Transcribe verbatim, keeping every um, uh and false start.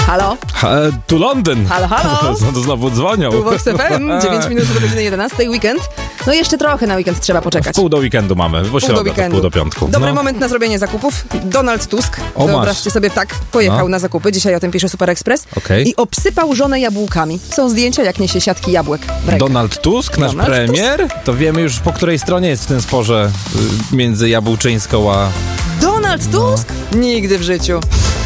Halo? Ha, tu Londyn. Halo, halo? No to znowu dzwonią. Tu Vox F M, dziewięć minut do godziny jedenastej, weekend. No jeszcze trochę na weekend trzeba poczekać. W pół do weekendu mamy, bo środa, do weekendu. pół do piątku. Dobry no. moment na zrobienie zakupów. Donald Tusk, O, wyobraźcie masz. sobie, tak, pojechał No. na zakupy. Dzisiaj o tym pisze Super Express. Okej. I obsypał żonę jabłkami. Są zdjęcia, jak niesie siatki jabłek w rękach. Donald Tusk, nasz Donald premier, to wiemy już po której stronie jest w tym sporze y, między Jabłczyńską a... Donald Tusk? Nigdy w życiu.